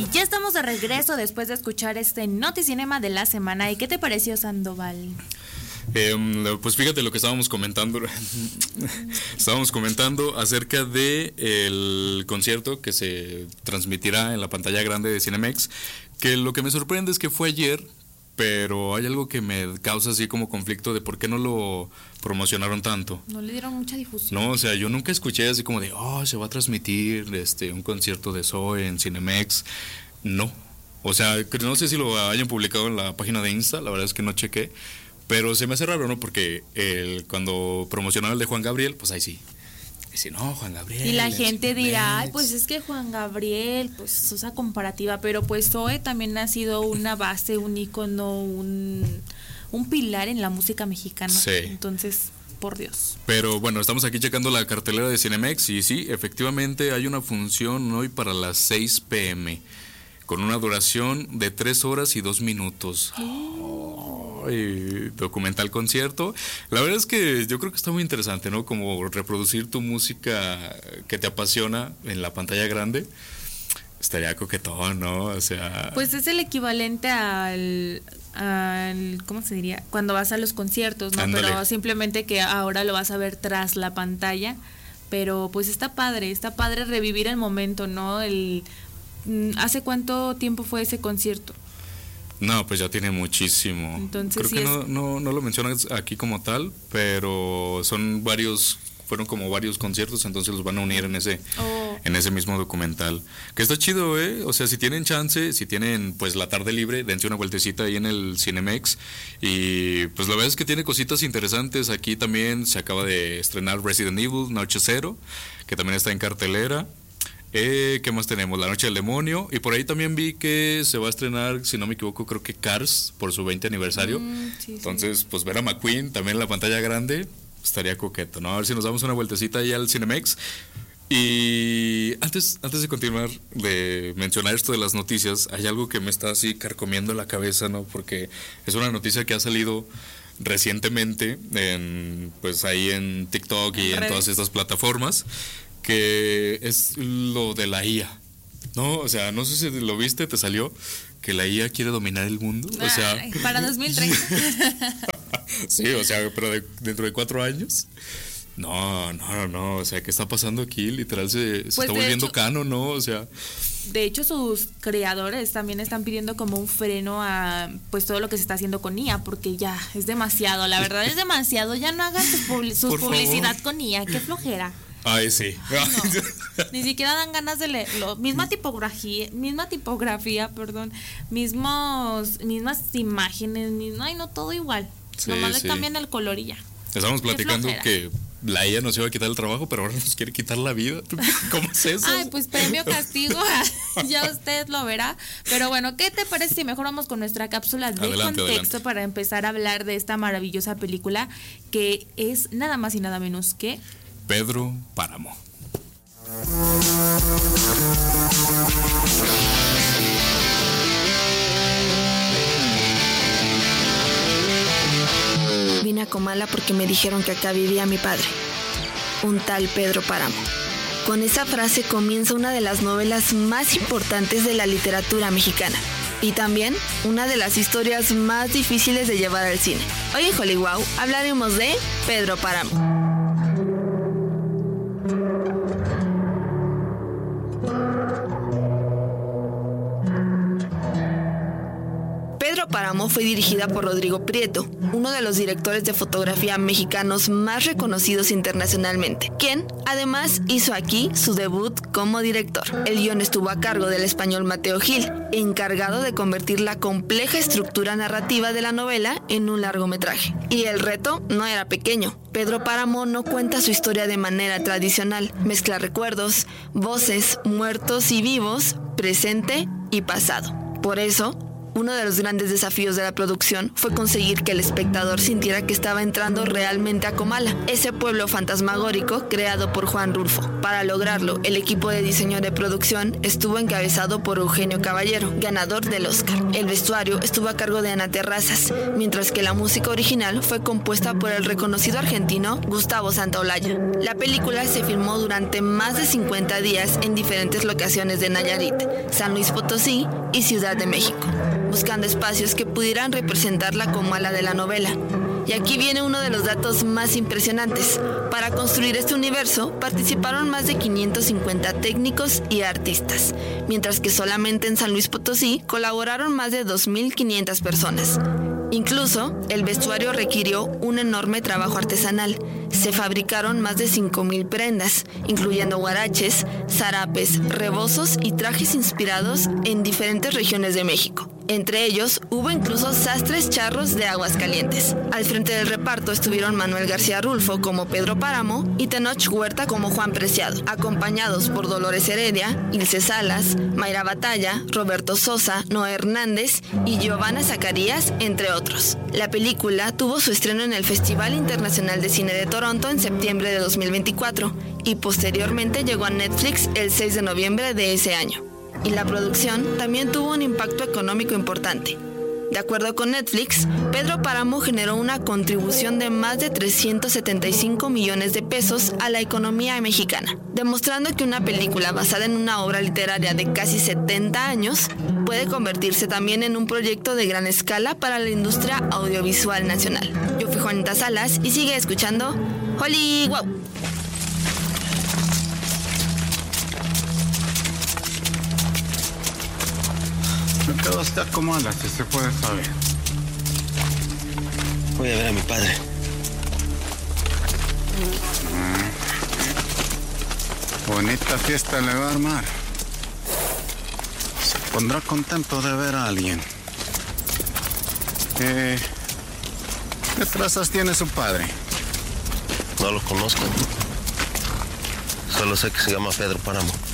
Ya estamos de regreso después de escuchar este Noticinema de la semana. ¿Y qué te pareció, Sandoval? Pues fíjate lo que estábamos comentando. Estábamos comentando acerca de el concierto que se transmitirá en la pantalla grande de Cinemex, que lo que me sorprende es que fue ayer, pero hay algo que me causa así como conflicto de por qué no lo promocionaron tanto. No le dieron mucha difusión. No, o sea, yo nunca escuché así como de, se va a transmitir un concierto de Zoe en Cinemex. No, o sea, no sé si lo hayan publicado en la página de Insta, la verdad es que no chequé, pero se me hace raro, ¿no? Porque cuando promocionaron el de Juan Gabriel, pues ahí sí. Dice, no, Juan Gabriel. Y la gente dirá, ay, pues es que Juan Gabriel, pues esa comparativa, pero pues Zoe también ha sido una base, un ícono, un pilar en la música mexicana. Sí. Entonces, por Dios. Pero bueno, estamos aquí checando la cartelera de Cinemex y sí, efectivamente hay una función hoy para las 6 p.m. con una duración de 3 horas y 2 minutos. Documental concierto. La verdad es que yo creo que está muy interesante, ¿no? Como reproducir tu música que te apasiona en la pantalla grande. Estaría coquetón, ¿no? O sea... Pues es el equivalente al ¿cómo se diría? Cuando vas a los conciertos, ¿no? Ándale. Pero simplemente que ahora lo vas a ver tras la pantalla. Pero pues está padre revivir el momento, ¿no? ¿Hace cuánto tiempo fue ese concierto? No, pues ya tiene muchísimo. Entonces, creo que no lo mencionas aquí como tal, pero fueron como varios conciertos, entonces los van a unir en ese mismo documental. Que está chido, ¿eh? O sea, si tienen chance, si tienen pues la tarde libre, dense una vueltecita ahí en el Cinemex. Y pues la verdad es que tiene cositas interesantes. Aquí también se acaba de estrenar Resident Evil, Noche Cero, que también está en cartelera. ¿Qué más tenemos? La Noche del Demonio. Y por ahí también vi que se va a estrenar, si no me equivoco, creo que Cars, por su 20 aniversario. Sí, entonces, pues ver a McQueen también en la pantalla grande estaría coqueto, ¿no? A ver si nos damos una vueltecita ahí al Cinemex. Y antes de continuar de mencionar esto de las noticias, hay algo que me está así carcomiendo la cabeza, ¿no? Porque es una noticia que ha salido recientemente pues ahí en TikTok y en todas estas plataformas, que es lo de la IA, ¿no? O sea, no sé si lo viste, te salió que la IA quiere dominar el mundo, o sea... Para 2030. Sí, o sea, pero dentro de 4 años... No, o sea, ¿qué está pasando aquí? Literal se está volviendo canon, ¿no? O sea... De hecho, sus creadores también están pidiendo como un freno a pues todo lo que se está haciendo con IA, porque ya es demasiado, la verdad es demasiado. Ya no hagan su publicidad con IA, qué flojera. Ay, sí. No, ni siquiera dan ganas de leerlo. Misma tipografía, mismas imágenes, ay, no, todo igual. Sí, nomás le cambian el color y ya. Estamos platicando que la IA nos iba a quitar el trabajo, pero ahora nos quiere quitar la vida. ¿Cómo es eso? Ay, pues premio castigo, ya usted lo verá. Pero bueno, ¿qué te parece si mejor vamos con nuestra cápsula de contexto para empezar a hablar de esta maravillosa película que es nada más y nada menos que Pedro Páramo? Vine a Comala porque me dijeron que acá vivía mi padre, un tal Pedro Páramo. Con esa frase comienza una de las novelas más importantes de la literatura mexicana y también una de las historias más difíciles de llevar al cine. Hoy en Hollywood hablaremos de Pedro Páramo. Pedro Páramo fue dirigida por Rodrigo Prieto, uno de los directores de fotografía mexicanos más reconocidos internacionalmente, quien además hizo aquí su debut como director. El guión estuvo a cargo del español Mateo Gil, encargado de convertir la compleja estructura narrativa de la novela en un largometraje. Y el reto no era pequeño. Pedro Páramo no cuenta su historia de manera tradicional, mezcla recuerdos, voces, muertos y vivos, presente y pasado. Por eso, Uno de los grandes desafíos de la producción fue conseguir que el espectador sintiera que estaba entrando realmente a Comala, ese pueblo fantasmagórico creado por Juan Rulfo. Para lograrlo, el equipo de diseño de producción estuvo encabezado por Eugenio Caballero, ganador del Oscar. El vestuario estuvo a cargo de Ana Terrazas, mientras que la música original fue compuesta por el reconocido argentino Gustavo Santaolalla. La película se filmó durante más de 50 días en diferentes locaciones de Nayarit, San Luis Potosí y Ciudad de México, buscando espacios que pudieran representar la Comala de la novela. Y aquí viene uno de los datos más impresionantes. Para construir este universo participaron más de 550 técnicos y artistas, mientras que solamente en San Luis Potosí colaboraron más de 2.500 personas. Incluso, el vestuario requirió un enorme trabajo artesanal. Se fabricaron más de 5.000 prendas, incluyendo guaraches, zarapes, rebozos y trajes inspirados en diferentes regiones de México. Entre ellos, hubo incluso sastres charros de Aguascalientes. Al frente del reparto estuvieron Manuel García Rulfo como Pedro Páramo y Tenoch Huerta como Juan Preciado, acompañados por Dolores Heredia, Ilse Salas, Mayra Batalla, Roberto Sosa, Noé Hernández y Giovanna Zacarías, entre otros. La película tuvo su estreno en el Festival Internacional de Cine de Toronto en septiembre de 2024 y posteriormente llegó a Netflix el 6 de noviembre de ese año. Y la producción también tuvo un impacto económico importante. De acuerdo con Netflix, Pedro Páramo generó una contribución de más de 375 millones de pesos a la economía mexicana, demostrando que una película basada en una obra literaria de casi 70 años puede convertirse también en un proyecto de gran escala para la industria audiovisual nacional. Yo fui Juanita Salas y sigue escuchando Holly Wow. ¿En qué vas a Comala, si se puede saber? Voy a ver a mi padre. Bonita fiesta le va a armar. Se pondrá contento de ver a alguien. ¿Qué trazas tiene su padre? No lo conozco. Solo sé que se llama Pedro Páramo.